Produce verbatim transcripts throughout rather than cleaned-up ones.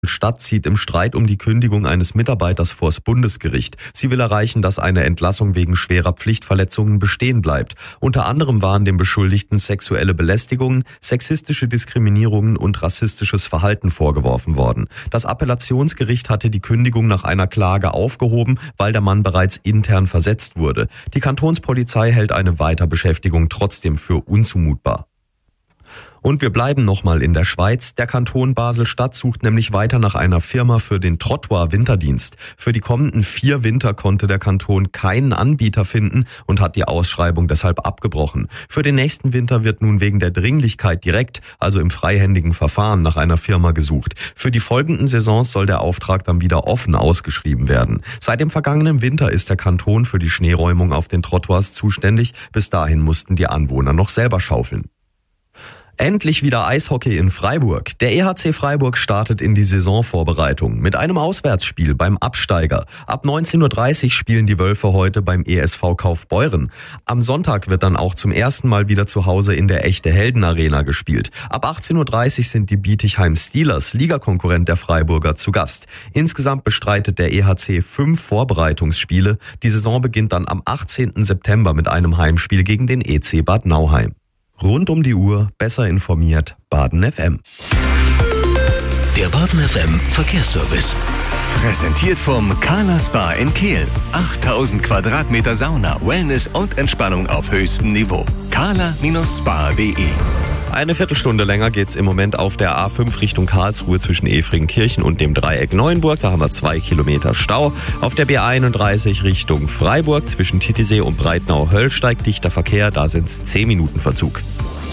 Stadt zieht im Streit um die Kündigung eines Mitarbeiters vors Bundesgericht. Sie will erreichen, dass eine Entlassung wegen schwerer Pflichtverletzungen bestehen bleibt. Unter anderem waren dem Beschuldigten sexuelle Belästigungen, sexistische Diskriminierungen und rassistisches Verhalten vorgeworfen worden. Das Appellationsgericht hatte die Kündigung nach einer Klage aufgehoben, weil der Mann bereits intern versetzt wurde. Die Kantonspolizei hält eine Weiterbeschäftigung trotzdem für unzumutbar. Und wir bleiben nochmal in der Schweiz. Der Kanton Basel-Stadt sucht nämlich weiter nach einer Firma für den Trottoir-Winterdienst. Für die kommenden vier Winter konnte der Kanton keinen Anbieter finden und hat die Ausschreibung deshalb abgebrochen. Für den nächsten Winter wird nun wegen der Dringlichkeit direkt, also im freihändigen Verfahren, nach einer Firma gesucht. Für die folgenden Saisons soll der Auftrag dann wieder offen ausgeschrieben werden. Seit dem vergangenen Winter ist der Kanton für die Schneeräumung auf den Trottoirs zuständig. Bis dahin mussten die Anwohner noch selber schaufeln. Endlich wieder Eishockey in Freiburg. Der E H C Freiburg startet in die Saisonvorbereitung mit einem Auswärtsspiel beim Absteiger. Ab neunzehn Uhr dreißig spielen die Wölfe heute beim E S V Kaufbeuren. Am Sonntag wird dann auch zum ersten Mal wieder zu Hause in der Echte Helden Arena gespielt. Ab achtzehn Uhr dreißig sind die Bietigheim Steelers, Ligakonkurrent der Freiburger, zu Gast. Insgesamt bestreitet der E H C fünf Vorbereitungsspiele. Die Saison beginnt dann am achtzehnten September mit einem Heimspiel gegen den E C Bad Nauheim. Rund um die Uhr, besser informiert, Baden F M. Der Baden F M Verkehrsservice. Präsentiert vom Carla Spa in Kehl. achttausend Quadratmeter Sauna, Wellness und Entspannung auf höchstem Niveau. carla Spa punkt de. Eine Viertelstunde länger geht's im Moment auf der A fünf Richtung Karlsruhe zwischen Efringkirchen und dem Dreieck Neuenburg. Da haben wir zwei Kilometer Stau. Auf der B einunddreißig Richtung Freiburg zwischen Titisee und Breitnau-Höll steigt dichter Verkehr. Da sind's zehn Minuten Verzug.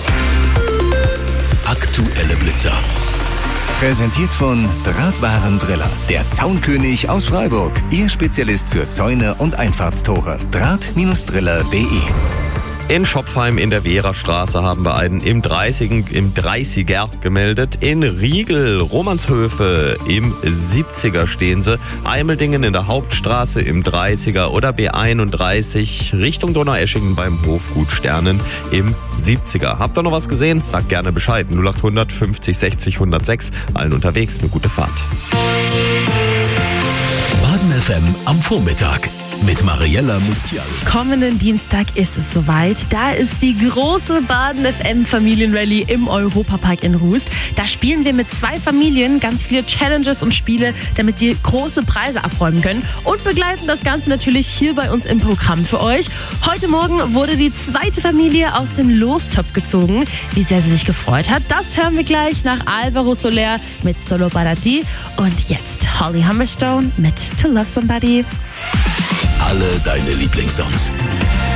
Aktuelle Blitzer. Präsentiert von Drahtwarendriller. Der Zaunkönig aus Freiburg. Ihr Spezialist für Zäune und Einfahrtstore. Draht Driller punkt de. In Schopfheim in der Wehrastraße haben wir einen im dreißiger, im dreißiger gemeldet. In Riegel, Romanshöfe im siebziger stehen sie. Eimeldingen in der Hauptstraße im dreißiger oder B einunddreißig Richtung Donaueschingen beim Hofgut Sternen im siebziger. Habt ihr noch was gesehen? Sagt gerne Bescheid. null achthundert fünfzig sechzig hundertsechs. Allen unterwegs eine gute Fahrt. Baden F M am Vormittag. Mit Mariella Mustial. Kommenden Dienstag ist es soweit. Da ist die große Baden F M Familienrallye im Europapark in Rust. Da spielen wir mit zwei Familien ganz viele Challenges und Spiele, damit sie große Preise abräumen können. Und begleiten das Ganze natürlich hier bei uns im Programm für euch. Heute Morgen wurde die zweite Familie aus dem Lostopf gezogen. Wie sehr sie sich gefreut hat, das hören wir gleich nach Alvaro Soler mit Solo para ti. Und jetzt Holly Humberstone mit To Love Somebody. Alle deine Lieblingssongs.